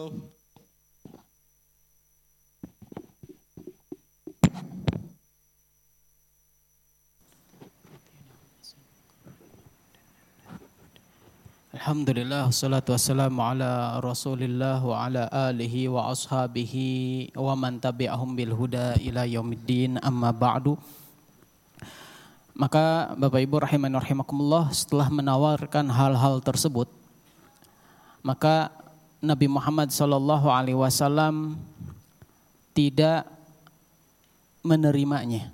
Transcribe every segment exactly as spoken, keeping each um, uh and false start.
Halo. Alhamdulillah, wassalatu wassalamu ala Rasulillah wa ala alihi wa ashabihi wa man tabi'ahum bil huda ila yaumiddin, amma ba'du. Maka Bapak Ibu rahimani rahimakumullah, setelah menawarkan hal-hal tersebut, maka Nabi Muhammad sallallahu alaihi wasallam tidak menerimanya,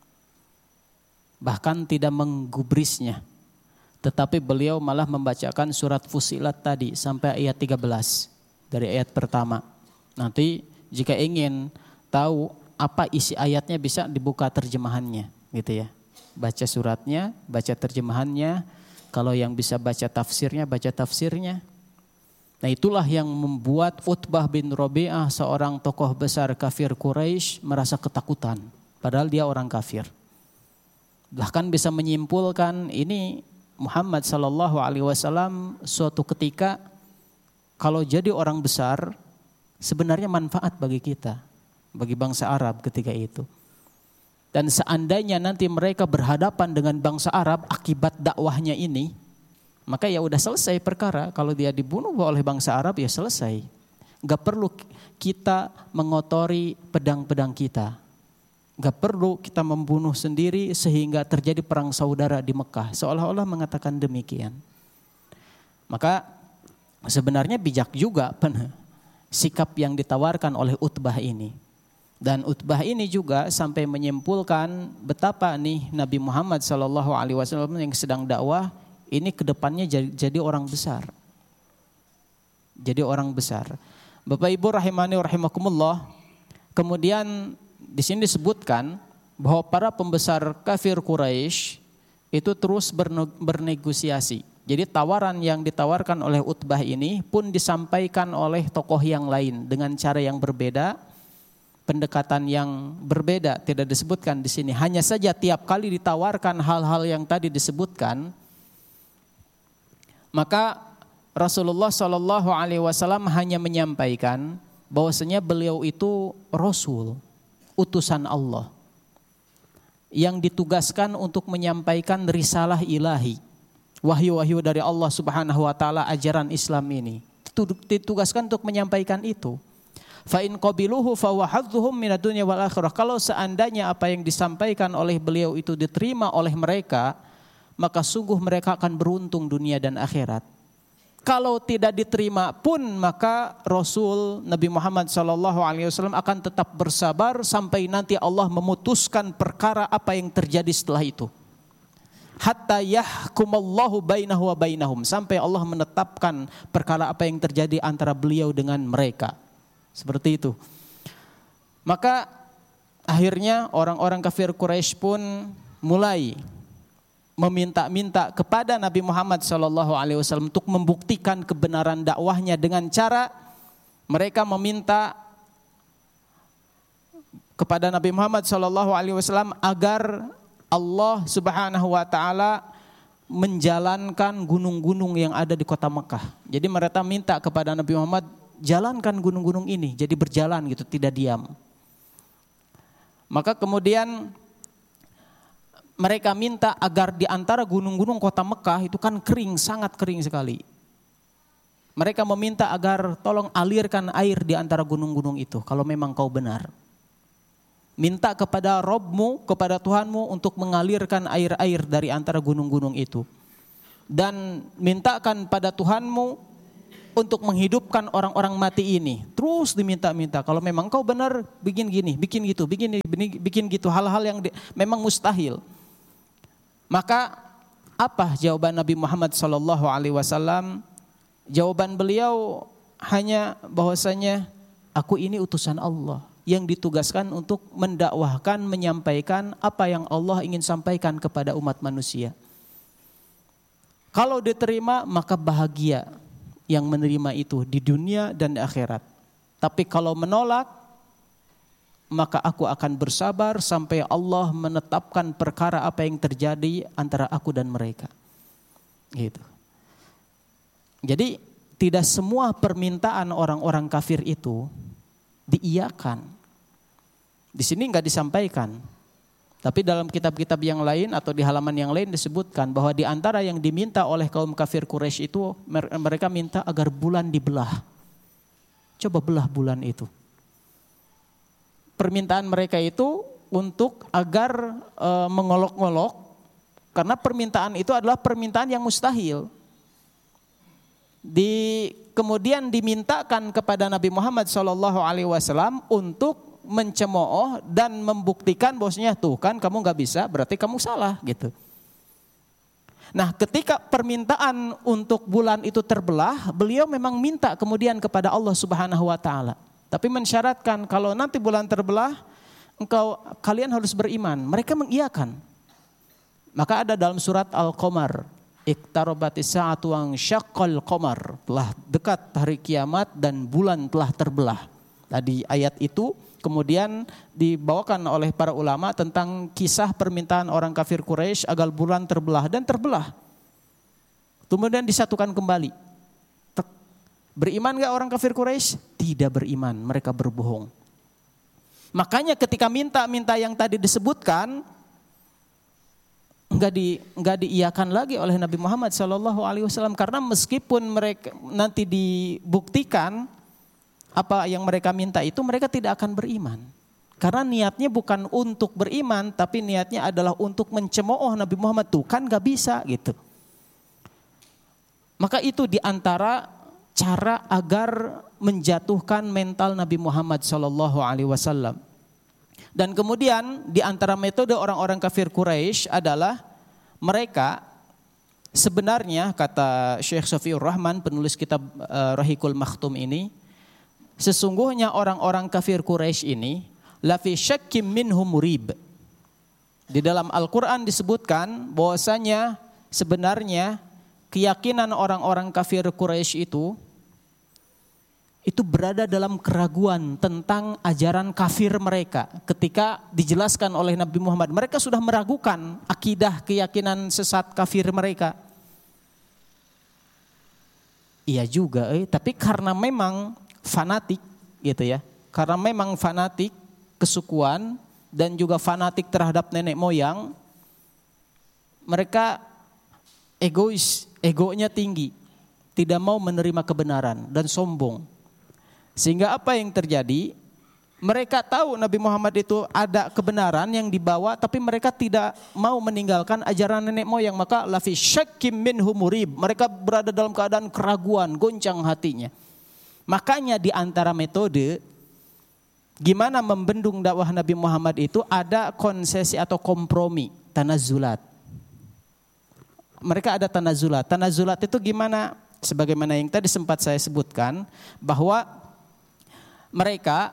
bahkan tidak menggubrisnya. Tetapi beliau malah membacakan surat Fussilat tadi sampai ayat tiga belas dari ayat pertama. Nanti jika ingin tahu apa isi ayatnya bisa dibuka terjemahannya, gitu ya. Baca suratnya, baca terjemahannya. Kalau yang bisa baca tafsirnya, baca tafsirnya. Nah, itulah yang membuat Utbah bin Rabi'ah, seorang tokoh besar kafir Quraisy, merasa ketakutan. Padahal dia orang kafir. Bahkan bisa menyimpulkan ini Muhammad sallallahu alaihi wasallam suatu ketika kalau jadi orang besar sebenarnya manfaat bagi kita, bagi bangsa Arab ketika itu. Dan seandainya nanti mereka berhadapan dengan bangsa Arab akibat dakwahnya ini, maka ya udah selesai perkara. Kalau dia dibunuh oleh bangsa Arab ya selesai. Gak perlu kita mengotori pedang-pedang kita. Gak perlu kita membunuh sendiri sehingga terjadi perang saudara di Mekah. Seolah-olah mengatakan demikian. Maka sebenarnya bijak juga sikap yang ditawarkan oleh Utbah ini. Dan Utbah ini juga sampai menyimpulkan betapa nih Nabi Muhammad sallallahu alaihi wasallam yang sedang dakwah ini kedepannya jadi, jadi orang besar. Jadi orang besar. Bapak Ibu rahimani rahimakumullah. Kemudian di sini disebutkan bahwa para pembesar kafir Quraisy itu terus bernegosiasi. Jadi tawaran yang ditawarkan oleh Utbah ini pun disampaikan oleh tokoh yang lain dengan cara yang berbeda, pendekatan yang berbeda, tidak disebutkan di sini. Hanya saja tiap kali ditawarkan hal-hal yang tadi disebutkan, maka Rasulullah shallallahu alaihi wasallam hanya menyampaikan bahwasanya beliau itu Rasul, utusan Allah yang ditugaskan untuk menyampaikan risalah ilahi, wahyu-wahyu dari Allah Subhanahu wa taala, ajaran Islam ini ditugaskan untuk menyampaikan itu. Fa in qabiluhu fa huwa hadzuhum minad dunya wal akhirah. Kalau seandainya apa yang disampaikan oleh beliau itu diterima oleh mereka, maka sungguh mereka akan beruntung dunia dan akhirat. Kalau tidak diterima pun maka Rasul Nabi Muhammad sallallahu alaihi wasallam akan tetap bersabar sampai nanti Allah memutuskan perkara apa yang terjadi setelah itu. Hatta yahkumallahu bainahu wa bainahum, sampai Allah menetapkan perkara apa yang terjadi antara beliau dengan mereka. Seperti itu. Maka akhirnya orang-orang kafir Quraisy pun mulai meminta-minta kepada Nabi Muhammad sallallahu alaihi wasallam untuk membuktikan kebenaran dakwahnya dengan cara mereka meminta kepada Nabi Muhammad sallallahu alaihi wasallam agar Allah Subhanahu wa taala menjalankan gunung-gunung yang ada di kota Mekah. Jadi mereka minta kepada Nabi Muhammad, jalankan gunung-gunung ini jadi berjalan gitu, tidak diam. Maka kemudian mereka minta agar di antara gunung-gunung kota Mekah itu kan kering, sangat kering sekali. Mereka meminta agar tolong alirkan air di antara gunung-gunung itu kalau memang kau benar. Minta kepada Rabbmu, kepada Tuhanmu untuk mengalirkan air-air dari antara gunung-gunung itu. Dan mintakan pada Tuhanmu untuk menghidupkan orang-orang mati ini. Terus diminta-minta, kalau memang kau benar bikin gini, bikin gitu, bikin bikin gitu, hal-hal yang di, memang mustahil. Maka apa jawaban Nabi Muhammad sallallahu alaihi wasallam? Jawaban beliau hanya bahwasanya aku ini utusan Allah yang ditugaskan untuk mendakwahkan, menyampaikan apa yang Allah ingin sampaikan kepada umat manusia. Kalau diterima maka bahagia yang menerima itu di dunia dan di akhirat. Tapi kalau menolak, maka aku akan bersabar sampai Allah menetapkan perkara apa yang terjadi antara aku dan mereka. Gitu. Jadi tidak semua permintaan orang-orang kafir itu diiyakan. Di sini enggak disampaikan. Tapi dalam kitab-kitab yang lain atau di halaman yang lain disebutkan bahwa di antara yang diminta oleh kaum kafir Quraisy itu mereka minta agar bulan dibelah. Coba belah bulan itu. Permintaan mereka itu untuk agar e, mengolok-ngolok, karena permintaan itu adalah permintaan yang mustahil. Di kemudian dimintakan kepada Nabi Muhammad shallallahu alaihi wasallam untuk mencemooh dan membuktikan bahwasanya tuh kan kamu nggak bisa, berarti kamu salah gitu. Nah, ketika permintaan untuk bulan itu terbelah, beliau memang minta kemudian kepada Allah Subhanahu wa taala. Tapi mensyaratkan kalau nanti bulan terbelah, engkau kalian harus beriman. Mereka mengiyakan. Maka ada dalam surat Al-Qamar, iqtarabatis sa'atu wan syaqqal qamar, telah dekat hari kiamat dan bulan telah terbelah. Tadi ayat itu kemudian dibawakan oleh para ulama tentang kisah permintaan orang kafir Quraisy agar bulan terbelah dan terbelah. Kemudian disatukan kembali. Beriman gak orang kafir Quraisy? Tidak beriman, mereka berbohong. Makanya ketika minta-minta yang tadi disebutkan enggak di enggak diiyakan lagi oleh Nabi Muhammad shallallahu alaihi wasallam, karena meskipun mereka nanti dibuktikan apa yang mereka minta itu, mereka tidak akan beriman. Karena niatnya bukan untuk beriman, tapi niatnya adalah untuk mencemooh Nabi Muhammad, tuh kan gak bisa gitu. Maka itu diantara cara agar menjatuhkan mental Nabi Muhammad shallallahu alaihi wasallam. Dan kemudian di antara metode orang-orang kafir Quraisy adalah mereka sebenarnya, kata Syekh Safiur Rahman penulis kitab uh, Rahikul Makhtum ini, sesungguhnya orang-orang kafir Quraisy ini lafi syakkim minhum murib. Di dalam Al-Quran disebutkan bahwasanya sebenarnya keyakinan orang-orang kafir Quraisy itu itu berada dalam keraguan tentang ajaran kafir mereka. Ketika dijelaskan oleh Nabi Muhammad, mereka sudah meragukan akidah keyakinan sesat kafir mereka. Iya juga, eh, tapi karena memang fanatik gitu ya, karena memang fanatik kesukuan dan juga fanatik terhadap nenek moyang, mereka egois, egonya tinggi, tidak mau menerima kebenaran dan sombong. Sehingga apa yang terjadi? Mereka tahu Nabi Muhammad itu ada kebenaran yang dibawa, tapi mereka tidak mau meninggalkan ajaran nenek moyang. Maka lafi syakkim minhum murib, mereka berada dalam keadaan keraguan, goncang hatinya. Makanya di antara metode gimana membendung dakwah Nabi Muhammad itu ada konsesi atau kompromi, tanazulat. Mereka ada tanazulat. Tanazulat itu gimana? Sebagaimana yang tadi sempat saya sebutkan, bahwa mereka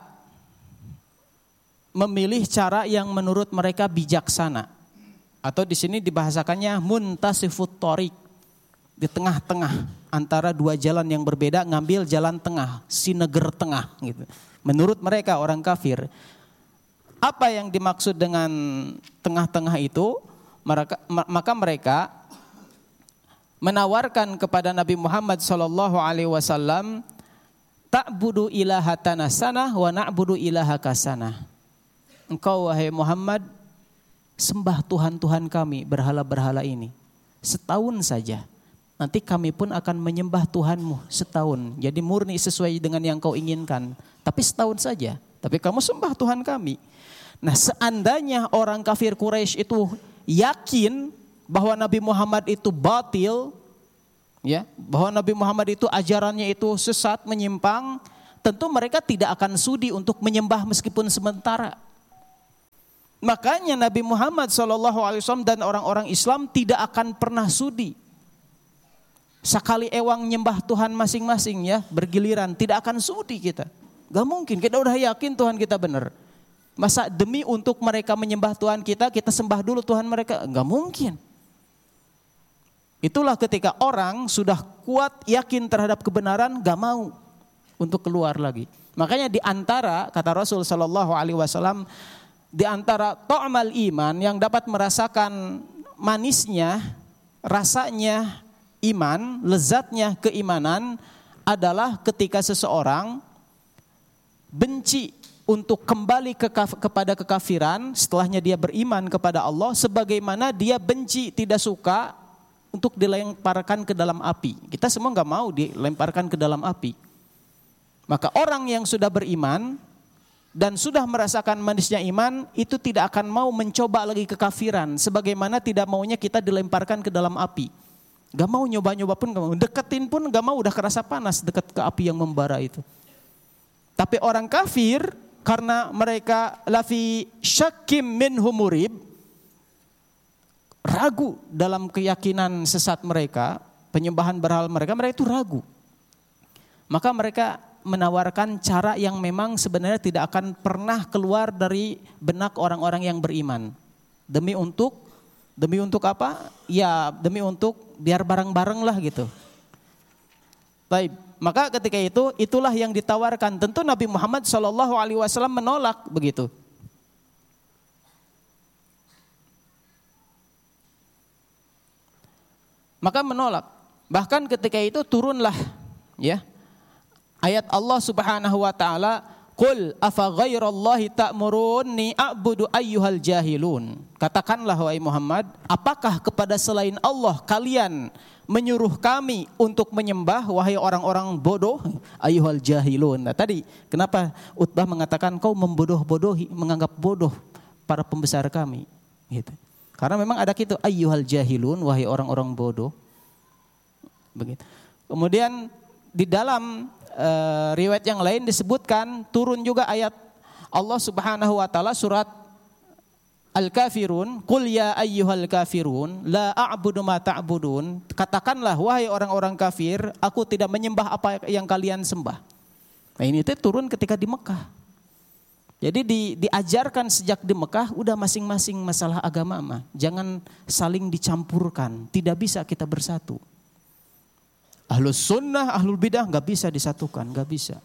memilih cara yang menurut mereka bijaksana, atau di sini dibahasakannya muntasifut thoriq, di tengah-tengah antara dua jalan yang berbeda, ngambil jalan tengah, sineger tengah gitu. Menurut mereka orang kafir. Apa yang dimaksud dengan tengah-tengah itu? Maka mereka menawarkan kepada Nabi Muhammad sallallahu alaihi wasallam, ta'budu ilahatana sanah wa na'budu ilahaka sanah. Engkau wahai Muhammad sembah Tuhan-Tuhan kami, berhala-berhala ini setahun saja. Nanti kami pun akan menyembah Tuhanmu setahun. Jadi murni sesuai dengan yang kau inginkan. Tapi setahun saja. Tapi kamu sembah Tuhan kami. Nah, seandainya orang kafir Quraisy itu yakin bahwa Nabi Muhammad itu batil, ya, bahwa Nabi Muhammad itu ajarannya itu sesat, menyimpang, tentu mereka tidak akan sudi untuk menyembah meskipun sementara. Makanya Nabi Muhammad shallallahu alaihi wasallam dan orang-orang Islam tidak akan pernah sudi sekali ewang nyembah Tuhan masing-masing, ya, bergiliran, tidak akan sudi kita. Gak mungkin, kita udah yakin Tuhan kita benar. Masa demi untuk mereka menyembah Tuhan kita, kita sembah dulu Tuhan mereka? Gak mungkin. Itulah ketika orang sudah kuat yakin terhadap kebenaran, gak mau untuk keluar lagi. Makanya di antara, kata Rasul sallallahu alaihi wasallam, di antara ta'mal iman yang dapat merasakan manisnya, rasanya iman, lezatnya keimanan adalah ketika seseorang benci untuk kembali ke, kepada kekafiran setelahnya dia beriman kepada Allah, sebagaimana dia benci, tidak suka untuk dilemparkan ke dalam api. Kita semua nggak mau dilemparkan ke dalam api. Maka orang yang sudah beriman dan sudah merasakan manisnya iman itu tidak akan mau mencoba lagi kekafiran, sebagaimana tidak maunya kita dilemparkan ke dalam api. Gak mau nyoba-nyoba pun gak mau, deketin pun gak mau, udah kerasa panas dekat ke api yang membara itu. Tapi orang kafir karena mereka lafi syakkim minhu murib, ragu dalam keyakinan sesat mereka, penyembahan berhala mereka, mereka itu ragu. Maka mereka menawarkan cara yang memang sebenarnya tidak akan pernah keluar dari benak orang-orang yang beriman. Demi untuk demi untuk apa? Ya demi untuk biar bareng-bareng lah gitu. Baik, maka ketika itu itulah yang ditawarkan. Tentu Nabi Muhammad shallallahu alaihi wasallam menolak begitu. Maka menolak. Bahkan ketika itu turunlah ya ayat Allah Subhanahu wa taala, "Qul afa ghairallahi ta'muruni a'budu ayyuhal jahilun." Katakanlah wahai Muhammad, apakah kepada selain Allah kalian menyuruh kami untuk menyembah wahai orang-orang bodoh? Ayyuhal jahilun. Nah, tadi kenapa Utbah mengatakan kau membodoh-bodohi, menganggap bodoh para pembesar kami gitu. Karena memang ada gitu, ayyuhal jahilun, wahai orang-orang bodoh. Begitu. Kemudian di dalam Uh, riwayat yang lain disebutkan turun juga ayat Allah Subhanahu wa taala surat Al-Kafirun, "Qul ya ayyuhal kafirun la a'budu ma ta'budun." Katakanlah wahai orang-orang kafir, aku tidak menyembah apa yang kalian sembah. Nah, ini itu turun ketika di Mekah. Jadi di, diajarkan sejak di Mekah udah masing-masing masalah agama mah. Jangan saling dicampurkan, tidak bisa kita bersatu. Ahlus sunnah, ahlul bidah nggak bisa disatukan, nggak bisa.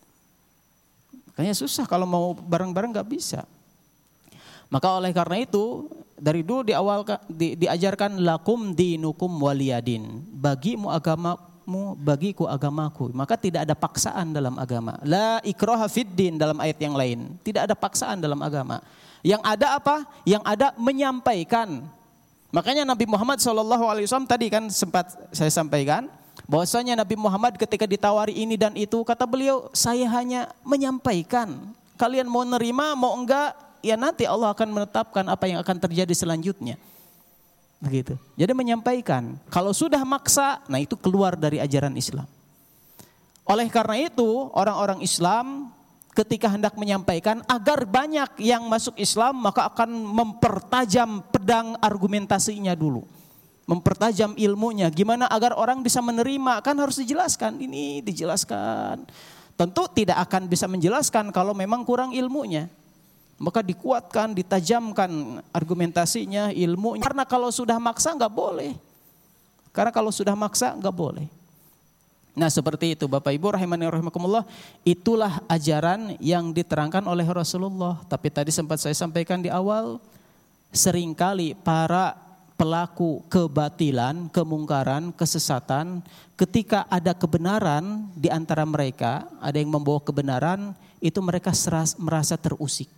Makanya susah kalau mau bareng-bareng nggak bisa. Maka oleh karena itu dari dulu di awal di, diajarkan lakum dinukum waliyadin, bagimu agamamu, bagiku agamaku. Maka tidak ada paksaan dalam agama. La ikraha fiddin dalam ayat yang lain, tidak ada paksaan dalam agama. Yang ada apa? Yang ada menyampaikan. Makanya Nabi Muhammad shallallahu alaihi wasallam tadi kan sempat saya sampaikan, bahwasanya Nabi Muhammad ketika ditawari ini dan itu, kata beliau, saya hanya menyampaikan. Kalian mau nerima, mau enggak, ya nanti Allah akan menetapkan apa yang akan terjadi selanjutnya. Begitu. Jadi menyampaikan. Kalau sudah maksa, nah itu keluar dari ajaran Islam. Oleh karena itu, orang-orang Islam ketika hendak menyampaikan agar banyak yang masuk Islam, maka akan mempertajam pedang argumentasinya dulu. Mempertajam ilmunya, gimana agar orang bisa menerima, kan harus dijelaskan, ini dijelaskan. Tentu tidak akan bisa menjelaskan kalau memang kurang ilmunya. Maka dikuatkan, ditajamkan argumentasinya, ilmunya. Karena kalau sudah maksa nggak boleh. Karena kalau sudah maksa nggak boleh. Nah seperti itu Bapak Ibu rahimani rahimakumullah, itulah ajaran yang diterangkan oleh Rasulullah. Tapi tadi sempat saya sampaikan di awal, seringkali para pelaku kebatilan, kemungkaran, kesesatan, ketika ada kebenaran di antara mereka, ada yang membawa kebenaran, itu mereka seras, merasa terusik.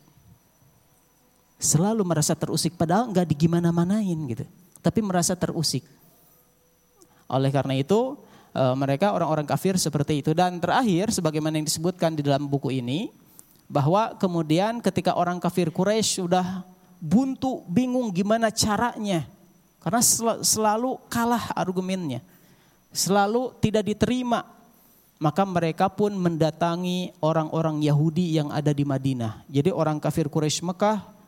Selalu merasa terusik, padahal enggak digimana-manain gitu, tapi merasa terusik. Oleh karena itu, mereka orang-orang kafir seperti itu. Dan terakhir, sebagaimana yang disebutkan di dalam buku ini, bahwa kemudian ketika orang kafir Quraisy sudah buntu, bingung gimana caranya, karena selalu kalah argumennya, selalu tidak diterima. Maka mereka pun mendatangi orang-orang Yahudi yang ada di Madinah. Jadi orang kafir Quraisy Mekah